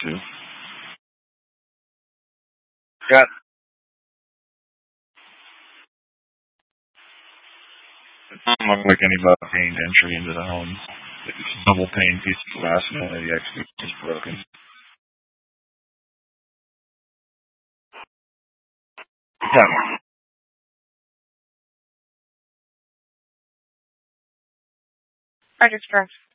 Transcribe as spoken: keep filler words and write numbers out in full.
too. Got it doesn't look like anybody gained entry into the home. It's a double pane piece of glass and one of the exterior is broken. Yeah. I just